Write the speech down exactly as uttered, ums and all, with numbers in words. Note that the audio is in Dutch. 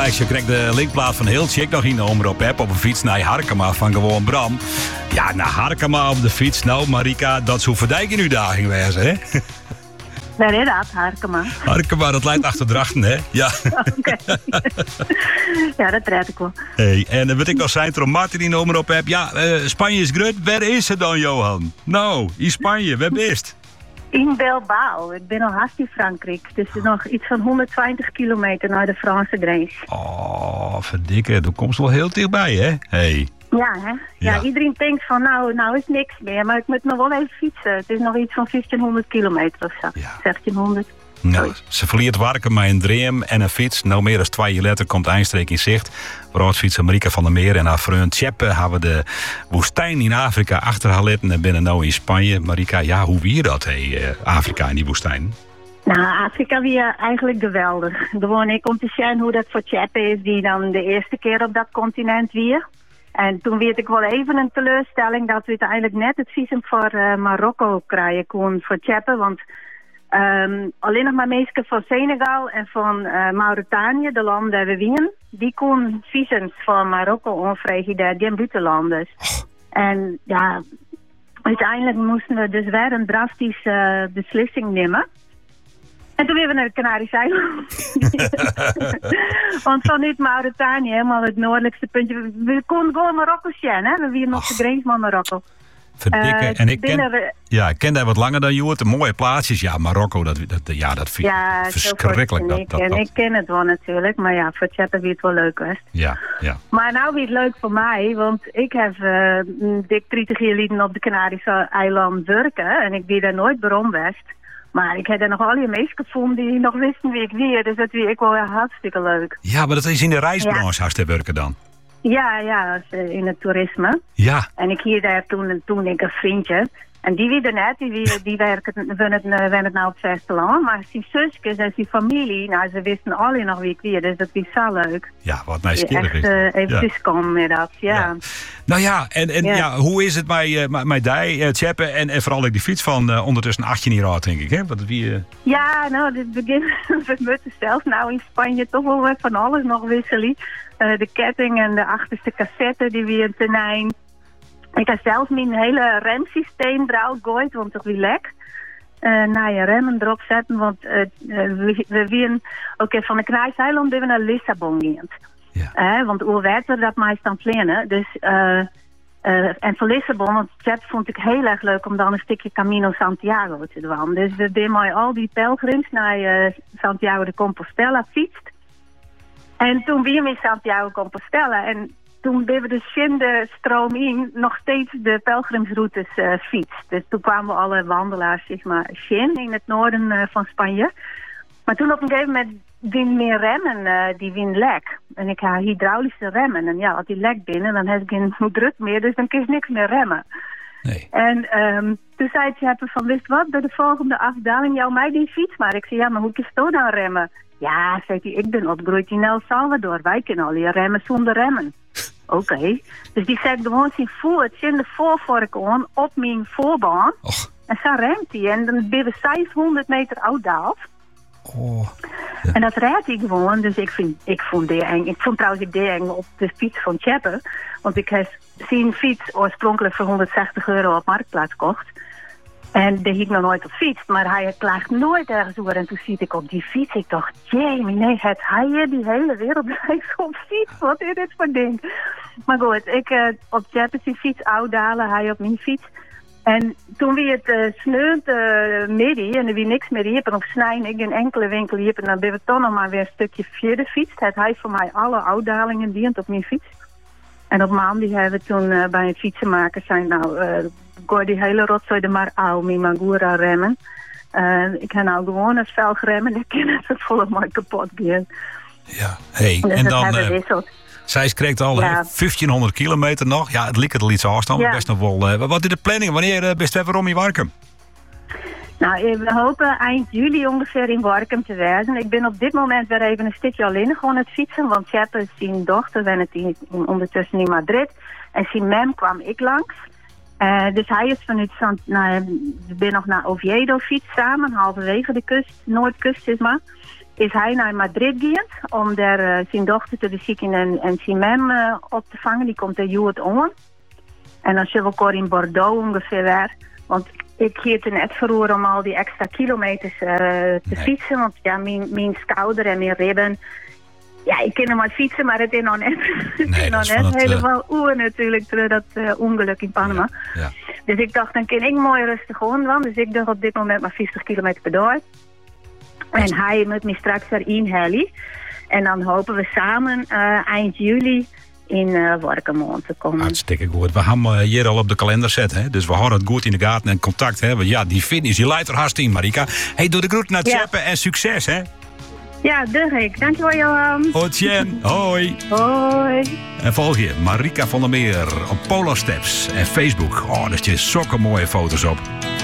ik kreeg de linkplaat van heel chick nog in de omroep-app op een fiets naar Harkema van gewoon Bram. Ja, naar Harkema op de fiets. Nou, Marika, dat is hoe verdijken nu daging wezen, hè? Waar is dat, Harkema? Harkema, dat leidt achter Drachten, hè? Ja. Oké. Ja, dat red ik wel. Hey, en uh, wat ik nog zei, Trom Martin in de omroep-app. Ja, uh, Spanje is grut. Waar is het dan, Johan? Nou, in Spanje, waar bist? In Bilbao. Ik ben al haast in Frankrijk. Dus het is nog iets van honderdtwintig kilometer naar de Franse grens. Oh, verdikke. Dat komt wel heel dichtbij, hè? Hey. Ja, hè? Ja, Ja. iedereen denkt van nou, nou is niks meer. Maar ik moet nog wel even fietsen. Het is nog iets van vijftienhonderd kilometer of zo. Ja. zestienhonderd. Nou, ze verliert warken met een dream en een fiets. Nou, meer dan twee jaar later komt eindstreek in zicht. Vooruitfietser Marika van der Meer en haar vriend Tjeppe hebben de woestijn in Afrika achtergelaten en binnen nou in Spanje. Marika, ja, hoe wie dat, hey, Afrika in die woestijn? Nou, Afrika weer eigenlijk geweldig. Gewoon ik om te zien hoe dat voor Tjeppe is die dan de eerste keer op dat continent weer. En toen werd ik wel even een teleurstelling dat we uiteindelijk net het visum voor uh, Marokko krijgen kon voor Tjeppe. Want um, alleen nog maar mensen van Senegal en van uh, Mauritanië, de landen waar we winnen, die kon visums voor Marokko onvregen, daar geen buitenlanders. En ja, uiteindelijk moesten we dus weer een drastische uh, beslissing nemen. En toen weer we naar de Canarische eilanden. Want vanuit Mauritanië, helemaal het noordelijkste puntje. We, we konden gewoon Marokko zien, hè? We waren nog de grens van Marokko. Verdikke. Uh, en ik ken, we... ja, ik ken daar wat langer dan Joert. De mooie plaatsjes. Ja, Marokko, dat, dat, ja, dat vind ik ja, verschrikkelijk. Dat, ik, dat, en dat. ik ken het wel natuurlijk, maar ja, voor Tjeppe wie het wel leuk was. Ja, ja. Maar nou weer het leuk voor mij, want ik heb uh, dik dertig jaar geleden op de Canarische eilanden werken. En ik ben daar nooit berom geweest. Maar ik heb er nog al die mensen gevonden die nog wisten wie ik weer. Dus dat vind ik wel hartstikke leuk. Ja, maar dat is in de reisbranche, ja. haast te werken dan. Ja, ja, in het toerisme. Ja. En ik hier daar toen, toen ik een vriendje. En die weer net, die, die werken, werken het nou op het vasteland. Maar zijn zusjes en zijn familie, nou ze wisten alle nog wie ik weer. Dus dat is zo leuk. Ja, wat nieuwsgierig is. Echt uh, even ja. tussenkomen met dat, ja. ja. Nou ja, en, en ja. Ja, hoe is het bij, uh, bij die, uh, Tjeppe en, en vooral ik die fiets van uh, ondertussen achttien jaar oud, denk ik, hè? Wat wie, uh... Ja, nou, het begin, we moeten zelf nou in Spanje toch wel wat van alles nog wisselen. Uh, de ketting en de achterste cassette die weer een tenijn. Ik heb zelfs mijn hele remsysteem eruit gegooid, want toch weer lek. Uh, naar je remmen erop zetten, want uh, we, we winnen ook okay, van de Canarische we naar Lissabon gaan. Ja. Uh, want hoe water dat meestal vliegen. Dus, uh, uh, en van Lissabon, want dat vond ik heel erg leuk om dan een stukje Camino Santiago te doen. Dus we zijn met al die pelgrims naar uh, Santiago de Compostela fietst. En toen weer in Santiago Compostela en toen ben we dus in de stroom in nog steeds de pelgrimsroutes uh, fiets. Dus toen kwamen we alle wandelaars, zeg maar, in, in het noorden uh, van Spanje. Maar toen op een gegeven moment wien meer remmen, uh, die wien lek. En ik ga hydraulische remmen. En ja, als die lek binnen, dan heb ik geen druk meer, dus dan kun je niks meer remmen. Nee. En um, toen zei ze van, wist wat, bij de volgende afdaling, jou mij die fiets maar. Ik zei, ja, maar hoe kun je zo dan remmen? Ja, zei hij, ik ben opgegroeid in El Salvador. Wij kunnen al hier remmen zonder remmen. Oké. Okay. Dus die zet gewoon zijn voet in de voorvork aan op mijn voorbaan. Och. En zo remt hij. En dan ben we zeshonderd meter uitdaald. Oh. Ja. En dat rijdt hij gewoon. Dus ik, vind, ik vond die eng. Ik vond trouwens ik die eng op de fiets van Tjeppe. Want ik heb zijn fiets oorspronkelijk voor honderdzestig euro op Marktplaats gekocht. En die heb ik nog nooit op fiets, maar hij klaagt nooit ergens over. En toen zie ik op die fiets, ik dacht, jee, nee, het hij hier die hele wereldreis op fiets. Wat is dit voor ding? Maar goed, ik uh, op Tjeppe zijn fiets uitdalen, hij op mijn fiets. En toen weer het uh, sneeuwt uh, midden en er weer niks meer hier, of snijden, ik in enkele winkel hier, en dan ben we toch nog maar weer een stukje verder fietst. Het hij voor mij alle uitdalingen dient op mijn fiets. En op maandag hebben we toen uh, bij een fietsenmaker zijn, nou, uh, gooi die hele rotzooi er maar uit, met Magura remmen. Uh, ik heb nou gewoon een velgremmen, dan kan het volle mooi kapot gaan. Ja, hey, dus en dan, uh, zij kreeg al ja. vijftienhonderd kilometer nog. Ja, het lijkt er iets afstand, ja. Best nog wel. Uh, wat is de planning? Wanneer uh, best even om je Warkum? Nou, we hopen eind juli ongeveer in Warkum te wezen. Ik ben op dit moment weer even een stukje alleen gewoon het fietsen, want Tjeppe, zijn dochter, ben het in, ondertussen in Madrid. En zijn mem kwam ik langs. Uh, dus hij is vanuit Sant, nou, we zijn nog naar Oviedo fiets samen, halverwege de kust, Noordkust zeg maar. is hij naar Madrid gegaan om daar uh, zijn dochter te bezoeken en, en zijn mem uh, op te vangen. Die komt er Joert om. En dan zullen we elkaar in Bordeaux ongeveer weer. Want ik geef er net voor om al die extra kilometers uh, te nee. fietsen. Want ja, mijn, mijn schouder en mijn ribben... Ja, ik kan hem maar fietsen, maar het is nog net, nee, is nog net het, helemaal uh... oer natuurlijk door dat uh, ongeluk in Panama. Ja, ja. Dus ik dacht, dan kan ik mooi rustig gewoon van. Dus ik dacht op dit moment maar vijftig kilometer per dag. En hij moet me straks weer inhalen. En dan hopen we samen uh, eind juli in uh, Warkemond te komen. Hartstikke goed. We gaan uh, hier al op de kalender zetten. Hè? Dus we houden het goed in de gaten en contact hebben. Ja, die finish, die leidt er hartstikke in, Marika. Hey, doe de groet naar Tjeppe ja. en succes, hè? Ja, doe ik. Dankjewel, Johan. Hotjen. Hoi. Hoi. En volg je Marika van der Meer op Polar Steps en Facebook. Oh, daar staan zulke mooie foto's op.